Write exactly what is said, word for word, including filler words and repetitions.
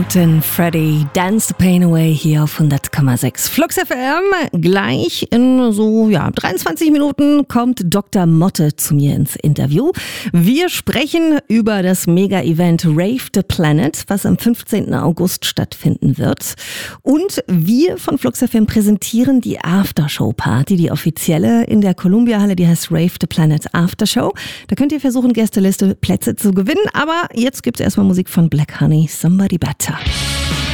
Freddy, Dance the Pain Away hier auf hundert Komma sechs Flux F M. Gleich in so ja dreiundzwanzig Minuten kommt Doktor Motte zu mir ins Interview. Wir sprechen über das Mega-Event Rave the Planet, was am fünfzehnten August stattfinden wird. Und wir von Flux F M präsentieren die Aftershow-Party, die offizielle in der Columbia-Halle, die heißt Rave the Planet Aftershow. Da könnt ihr versuchen, Gästeliste Plätze zu gewinnen. Aber jetzt gibt's erstmal Musik von Black Honey, Somebody Better.